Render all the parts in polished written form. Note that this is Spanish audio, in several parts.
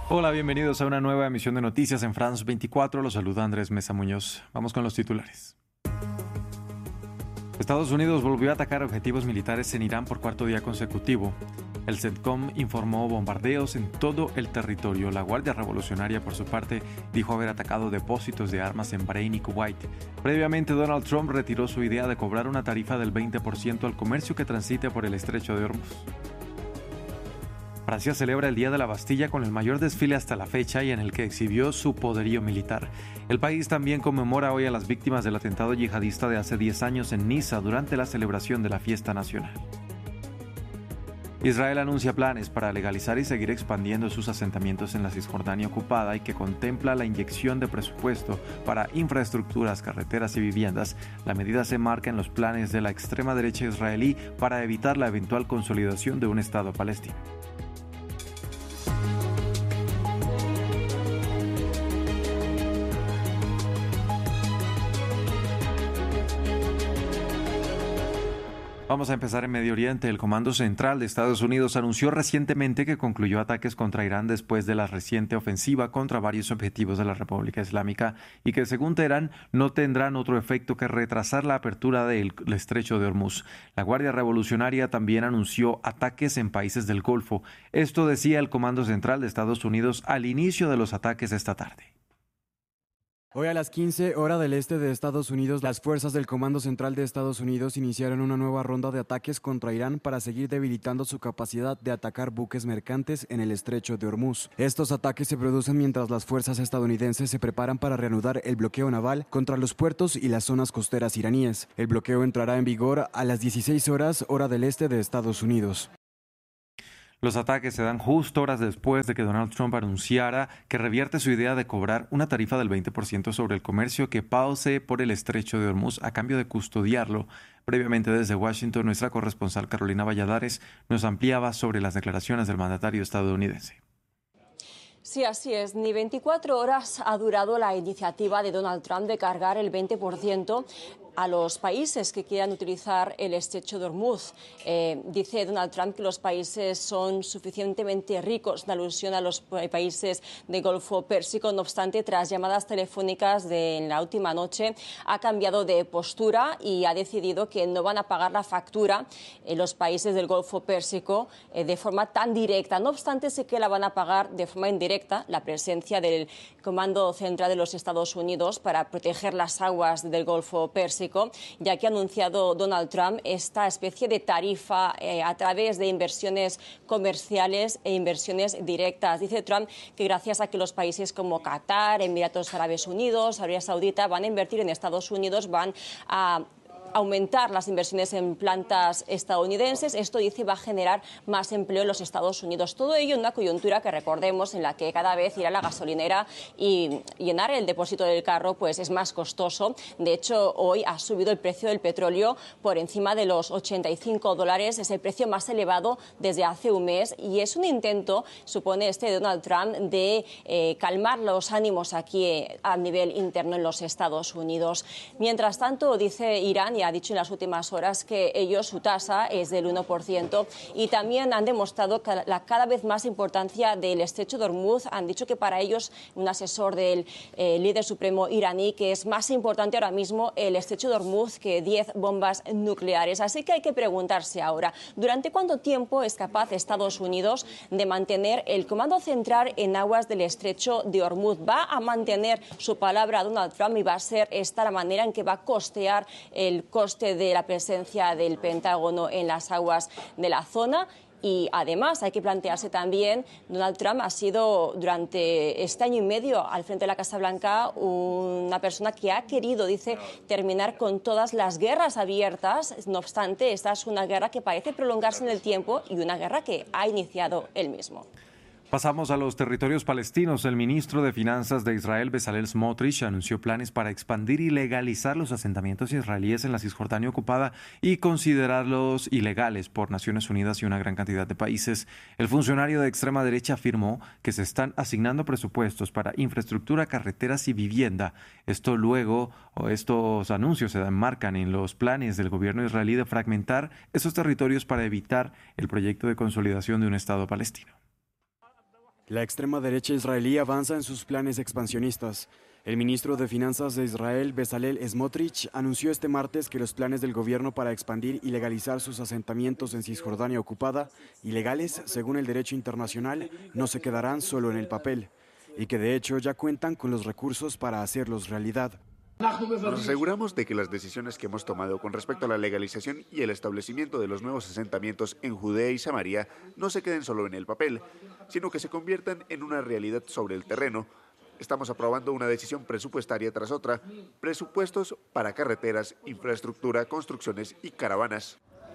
Hola, bienvenidos a una nueva emisión de Noticias en France 24. Los saluda Andrés Mesa Muñoz. Vamos con los titulares. Estados Unidos volvió a atacar objetivos militares en Irán por cuarto día consecutivo. El CENTCOM informó bombardeos en todo el territorio. La Guardia Revolucionaria, por su parte, dijo haber atacado depósitos de armas en Bahrein y Kuwait. Previamente, Donald Trump retiró su idea de cobrar una tarifa del 20% al comercio que transite por el estrecho de Hormuz. Francia celebra el Día de la Bastilla con el mayor desfile hasta la fecha y en el que exhibió su poderío militar. El país también conmemora hoy a las víctimas del atentado yihadista de hace 10 años en Niza durante la celebración de la fiesta nacional. Israel anuncia planes para legalizar y seguir expandiendo sus asentamientos en la Cisjordania ocupada y que contempla la inyección de presupuesto para infraestructuras, carreteras y viviendas. La medida se marca en los planes de la extrema derecha israelí para evitar la eventual consolidación de un Estado palestino. Vamos a empezar en Medio Oriente. El Comando Central de Estados Unidos anunció recientemente que concluyó ataques contra Irán después de la reciente ofensiva contra varios objetivos de la República Islámica y que, según Teherán, no tendrán otro efecto que retrasar la apertura del estrecho de Hormuz. La Guardia Revolucionaria también anunció ataques en países del Golfo. Esto decía el Comando Central de Estados Unidos al inicio de los ataques esta tarde. Hoy a las 15 hora del este de Estados Unidos, las fuerzas del Comando Central de Estados Unidos iniciaron una nueva ronda de ataques contra Irán para seguir debilitando su capacidad de atacar buques mercantes en el estrecho de Hormuz. Estos ataques se producen mientras las fuerzas estadounidenses se preparan para reanudar el bloqueo naval contra los puertos y las zonas costeras iraníes. El bloqueo entrará en vigor a las 16 horas hora del este de Estados Unidos. Los ataques se dan justo horas después de que Donald Trump anunciara que revierte su idea de cobrar una tarifa del 20% sobre el comercio que pase por el estrecho de Hormuz a cambio de custodiarlo. Previamente desde Washington, nuestra corresponsal Carolina Valladares nos ampliaba sobre las declaraciones del mandatario estadounidense. Sí, así es. Ni 24 horas ha durado la iniciativa de Donald Trump de cargar el 20% a los países que quieran utilizar el estrecho de Hormuz. Dice Donald Trump que los países son suficientemente ricos, en alusión a los países del Golfo Pérsico. No obstante, tras llamadas telefónicas en la última noche, ha cambiado de postura y ha decidido que no van a pagar la factura los países del Golfo Pérsico de forma tan directa. No obstante, sí que la van a pagar de forma indirecta la presencia del Comando Central de los Estados Unidos para proteger las aguas del Golfo Pérsico, ya que ha anunciado Donald Trump esta especie de tarifa a través de inversiones comerciales e inversiones directas. Dice Trump que gracias a que los países como Qatar, Emiratos Árabes Unidos, Arabia Saudita van a invertir en Estados Unidos, van a aumentar las inversiones en plantas estadounidenses. Esto, dice, va a generar más empleo en los Estados Unidos. Todo ello en una coyuntura que recordemos en la que cada vez ir a la gasolinera y llenar el depósito del carro pues es más costoso. De hecho, hoy ha subido el precio del petróleo por encima de los $85. Es el precio más elevado desde hace un mes y es un intento, supone de Donald Trump, de calmar los ánimos aquí a nivel interno en los Estados Unidos. Mientras tanto, dice Irán, y ha dicho en las últimas horas que ellos, su tasa es del 1%, y también han demostrado la cada vez más importancia del estrecho de Hormuz. Han dicho que para ellos, un asesor del líder supremo iraní, que es más importante ahora mismo el estrecho de Hormuz que 10 bombas nucleares. Así que hay que preguntarse ahora, ¿durante cuánto tiempo es capaz Estados Unidos de mantener el comando central en aguas del estrecho de Hormuz? ¿Va a mantener su palabra Donald Trump y va a ser esta la manera en que va a costear el coste de la presencia del Pentágono en las aguas de la zona? Y además hay que plantearse también, Donald Trump ha sido durante este año y medio al frente de la Casa Blanca una persona que ha querido, dice, terminar con todas las guerras abiertas. No obstante, esta es una guerra que parece prolongarse en el tiempo y una guerra que ha iniciado él mismo. Pasamos a los territorios palestinos. El ministro de Finanzas de Israel, Bezalel Smotrich, anunció planes para expandir y legalizar los asentamientos israelíes en la Cisjordania ocupada y considerarlos ilegales por Naciones Unidas y una gran cantidad de países. El funcionario de extrema derecha afirmó que se están asignando presupuestos para infraestructura, carreteras y vivienda. Estos anuncios se enmarcan en los planes del gobierno israelí de fragmentar esos territorios para evitar el proyecto de consolidación de un Estado palestino. La extrema derecha israelí avanza en sus planes expansionistas. El ministro de Finanzas de Israel, Bezalel Smotrich, anunció este martes que los planes del gobierno para expandir y legalizar sus asentamientos en Cisjordania ocupada, ilegales según el derecho internacional, no se quedarán solo en el papel, y que de hecho ya cuentan con los recursos para hacerlos realidad. Nos aseguramos de que las decisiones que hemos tomado con respecto a la legalización y el establecimiento de los nuevos asentamientos en Judea y Samaria no se queden solo en el papel, sino que se conviertan en una realidad sobre el terreno. Estamos aprobando una decisión presupuestaria tras otra, presupuestos para carreteras, infraestructura, construcciones y caravanas.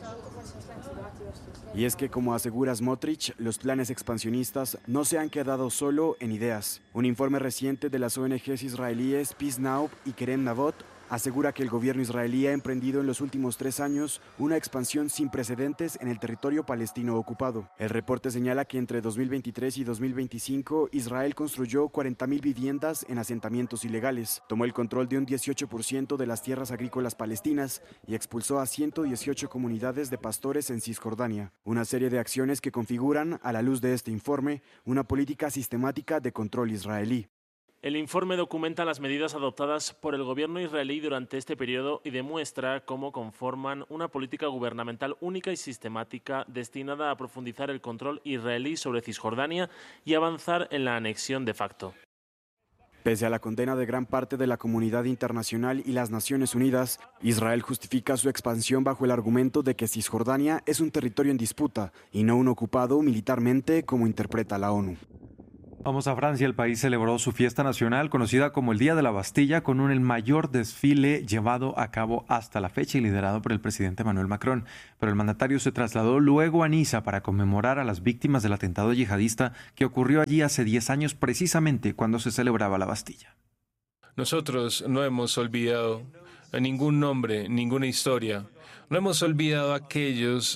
Y es que, como asegura Smotrich, los planes expansionistas no se han quedado solo en ideas. Un informe reciente de las ONGs israelíes Peace Now y Kerem Navot asegura que el gobierno israelí ha emprendido en los últimos 3 años una expansión sin precedentes en el territorio palestino ocupado. El reporte señala que entre 2023 y 2025 Israel construyó 40.000 viviendas en asentamientos ilegales, tomó el control de un 18% de las tierras agrícolas palestinas y expulsó a 118 comunidades de pastores en Cisjordania. Una serie de acciones que configuran, a la luz de este informe, una política sistemática de control israelí. El informe documenta las medidas adoptadas por el gobierno israelí durante este periodo y demuestra cómo conforman una política gubernamental única y sistemática destinada a profundizar el control israelí sobre Cisjordania y avanzar en la anexión de facto. Pese a la condena de gran parte de la comunidad internacional y las Naciones Unidas, Israel justifica su expansión bajo el argumento de que Cisjordania es un territorio en disputa y no un ocupado militarmente como interpreta la ONU. Vamos a Francia. El país celebró su fiesta nacional, conocida como el Día de la Bastilla, con el mayor desfile llevado a cabo hasta la fecha y liderado por el presidente Emmanuel Macron. Pero el mandatario se trasladó luego a Niza para conmemorar a las víctimas del atentado yihadista que ocurrió allí hace 10 años, precisamente cuando se celebraba la Bastilla. Nosotros no hemos olvidado a ningún nombre, ninguna historia. No hemos olvidado a aquellos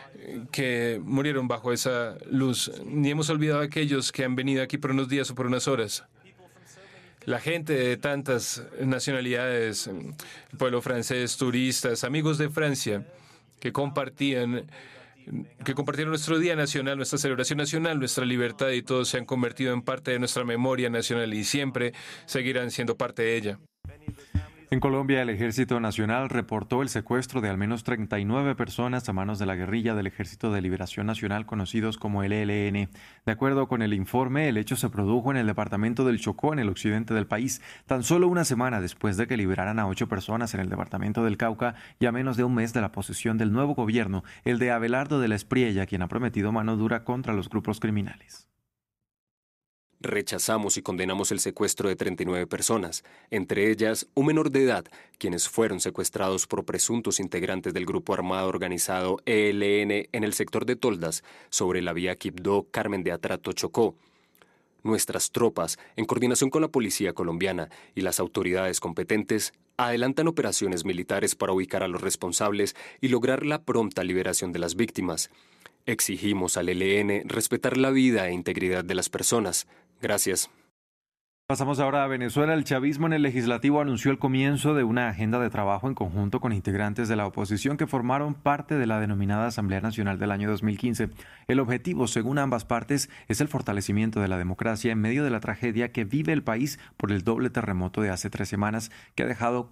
que murieron bajo esa luz, ni hemos olvidado a aquellos que han venido aquí por unos días o por unas horas. La gente de tantas nacionalidades, el pueblo francés, turistas, amigos de Francia, que compartieron nuestro Día Nacional, nuestra celebración nacional, nuestra libertad, y todos se han convertido en parte de nuestra memoria nacional y siempre seguirán siendo parte de ella. En Colombia, el Ejército Nacional reportó el secuestro de al menos 39 personas a manos de la guerrilla del Ejército de Liberación Nacional, conocidos como el ELN. De acuerdo con el informe, el hecho se produjo en el departamento del Chocó, en el occidente del país, tan solo una semana después de que liberaran a 8 personas en el departamento del Cauca y a menos de un mes de la posesión del nuevo gobierno, el de Abelardo de la Espriella, quien ha prometido mano dura contra los grupos criminales. Rechazamos y condenamos el secuestro de 39 personas, entre ellas un menor de edad, quienes fueron secuestrados por presuntos integrantes del grupo armado organizado ELN en el sector de Toldas, sobre la vía Quibdó-Carmen de Atrato, Chocó. Nuestras tropas, en coordinación con la policía colombiana y las autoridades competentes, adelantan operaciones militares para ubicar a los responsables y lograr la pronta liberación de las víctimas. Exigimos al ELN respetar la vida e integridad de las personas. Gracias. Pasamos ahora a Venezuela. El chavismo en el legislativo anunció el comienzo de una agenda de trabajo en conjunto con integrantes de la oposición que formaron parte de la denominada Asamblea Nacional del año 2015. El objetivo, según ambas partes, es el fortalecimiento de la democracia en medio de la tragedia que vive el país por el doble terremoto de hace 3 semanas que ha dejado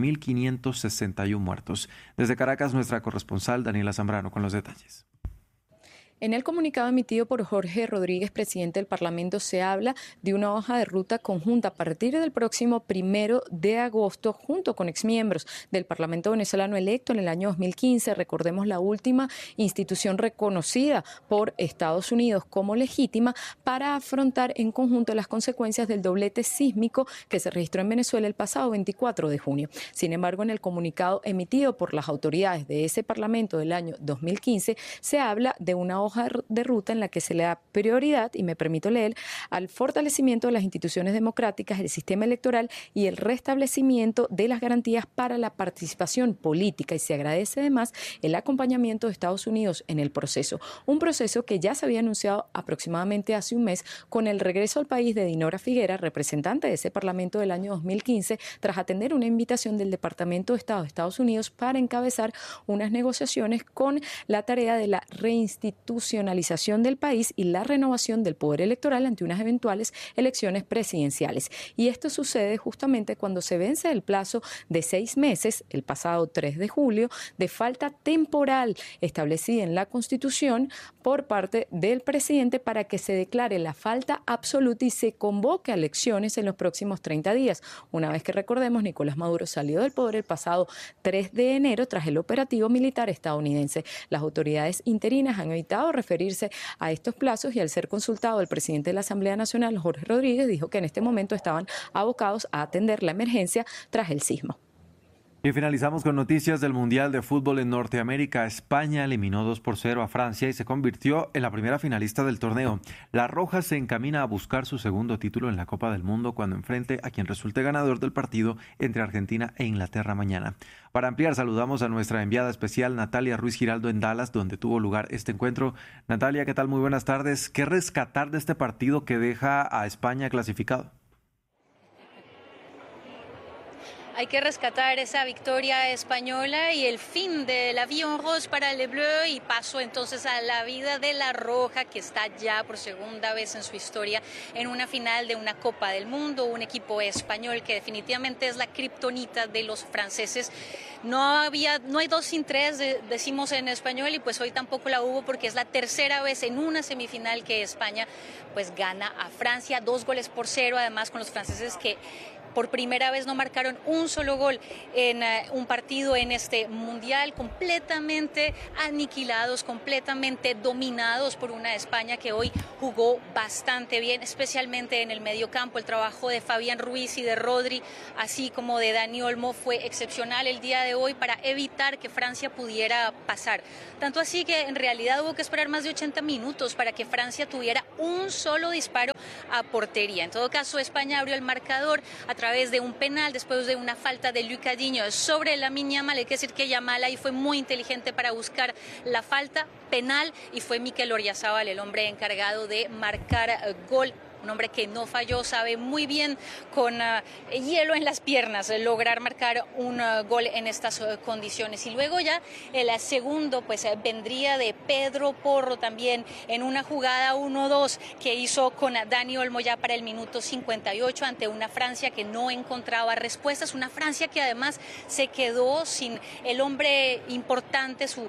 4.561 muertos. Desde Caracas, nuestra corresponsal Daniela Zambrano con los detalles. En el comunicado emitido por Jorge Rodríguez, presidente del Parlamento, se habla de una hoja de ruta conjunta a partir del próximo 1 de agosto, junto con exmiembros del Parlamento venezolano electo en el año 2015. Recordemos, la última institución reconocida por Estados Unidos como legítima para afrontar en conjunto las consecuencias del doblete sísmico que se registró en Venezuela el pasado 24 de junio. Sin embargo, en el comunicado emitido por las autoridades de ese Parlamento del año 2015, se habla de una hoja de ruta en la que se le da prioridad, y me permito leer, al fortalecimiento de las instituciones democráticas, el sistema electoral y el restablecimiento de las garantías para la participación política, y se agradece además el acompañamiento de Estados Unidos en el proceso, un proceso que ya se había anunciado aproximadamente hace un mes con el regreso al país de Dinora Figuera, representante de ese Parlamento del año 2015, tras atender una invitación del Departamento de Estado de Estados Unidos para encabezar unas negociaciones con la tarea de la reinstitucionalización institucionalización del país y la renovación del poder electoral ante unas eventuales elecciones presidenciales. Y esto sucede justamente cuando se vence el plazo de 6 meses, el pasado 3 de julio, de falta temporal establecida en la Constitución por parte del presidente para que se declare la falta absoluta y se convoque a elecciones en los próximos 30 días. Una vez que, recordemos, Nicolás Maduro salió del poder el pasado 3 de enero tras el operativo militar estadounidense. Las autoridades interinas han evitado referirse a estos plazos y al ser consultado el presidente de la Asamblea Nacional, Jorge Rodríguez, dijo que en este momento estaban abocados a atender la emergencia tras el sismo. Y finalizamos con noticias del Mundial de Fútbol en Norteamérica. España eliminó 2-0 a Francia y se convirtió en la primera finalista del torneo. La Roja se encamina a buscar su segundo título en la Copa del Mundo cuando enfrente a quien resulte ganador del partido entre Argentina e Inglaterra mañana. Para ampliar, saludamos a nuestra enviada especial Natalia Ruiz Giraldo en Dallas, donde tuvo lugar este encuentro. Natalia, ¿qué tal? Muy buenas tardes. ¿Qué rescatar de este partido que deja a España clasificado? Hay que rescatar esa victoria española y el fin de la vie en rose para Les Bleus y paso entonces a la vida de la Roja, que está ya por segunda vez en su historia en una final de una Copa del Mundo, un equipo español que definitivamente es la kriptonita de los franceses. No hay 2 sin 3, decimos en español, y pues hoy tampoco la hubo porque es la tercera vez en una semifinal que España pues gana a Francia 2-0, además con los franceses que por primera vez no marcaron un solo gol en un partido en este mundial, completamente aniquilados, completamente dominados por una España que hoy jugó bastante bien, especialmente en el mediocampo. El trabajo de Fabián Ruiz y de Rodri, así como de Dani Olmo, fue excepcional el día de hoy para evitar que Francia pudiera pasar. Tanto así que en realidad hubo que esperar más de 80 minutos para que Francia tuviera un solo disparo a portería. En todo caso, España abrió el marcador a través de un penal después de una falta de Lucas Diño sobre Lamine Yamal. Hay que decir que Yamal ahí fue muy inteligente para buscar la falta penal y fue Mikel Oyarzabal el hombre encargado de marcar gol. Un hombre que no falló, sabe muy bien con hielo en las piernas lograr marcar un gol en estas condiciones. Y luego ya el segundo pues vendría de Pedro Porro también en una jugada 1-2 que hizo con Dani Olmo ya para el minuto 58 ante una Francia que no encontraba respuestas, una Francia que además se quedó sin el hombre importante, su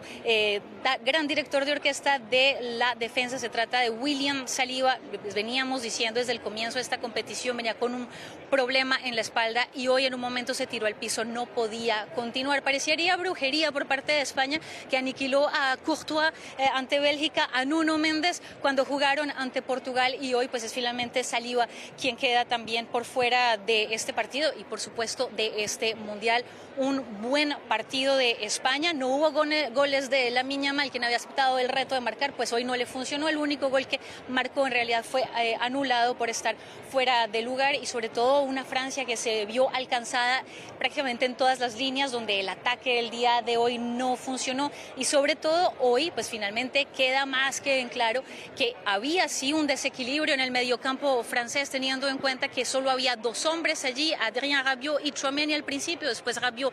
gran director de orquesta de la defensa. Se trata de William Saliba. Veníamos diciendo desde el comienzo de esta competición, venía con un problema en la espalda y hoy en un momento se tiró al piso, no podía continuar. Parecería brujería por parte de España, que aniquiló a Courtois ante Bélgica, a Nuno Méndez cuando jugaron ante Portugal, y hoy pues es finalmente Saliba quien queda también por fuera de este partido y por supuesto de este mundial. Un buen partido de España, no hubo goles de Lamine Yamal, quien había aceptado el reto de marcar, pues hoy no le funcionó. El único gol que marcó en realidad fue anulado por estar fuera de lugar, y sobre todo una Francia que se vio alcanzada prácticamente en todas las líneas, donde el ataque del día de hoy no funcionó, y sobre todo hoy pues finalmente queda más que en claro que había sí un desequilibrio en el mediocampo francés, teniendo en cuenta que solo había 2 hombres allí, Adrien Rabiot y Tchouaméni al principio. Después Rabiot,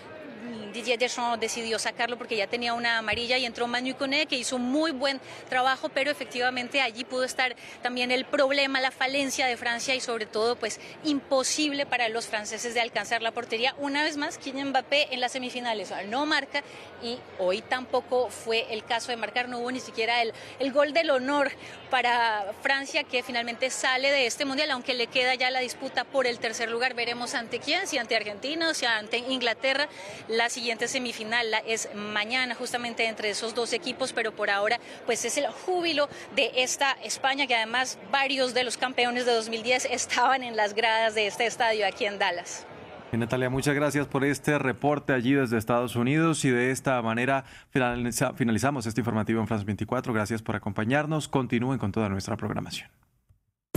Didier Deschamps decidió sacarlo porque ya tenía una amarilla y entró Manu Koné, que hizo un muy buen trabajo, pero efectivamente allí pudo estar también el problema, la falencia de Francia, y sobre todo pues imposible para los franceses de alcanzar la portería. Una vez más, Kylian Mbappé en las semifinales no marca, y hoy tampoco fue el caso de marcar. No hubo ni siquiera el gol del honor para Francia, que finalmente sale de este mundial, aunque le queda ya la disputa por el tercer lugar. Veremos ante quién, si ante Argentina o si ante Inglaterra. La siguiente semifinal es mañana, justamente entre esos 2 equipos, pero por ahora pues es el júbilo de esta España, que además varios de los campeones de 2010 estaban en las gradas de este estadio aquí en Dallas. Natalia, muchas gracias por este reporte allí desde Estados Unidos, y de esta manera finalizamos este informativo en France 24. Gracias por acompañarnos. Continúen con toda nuestra programación.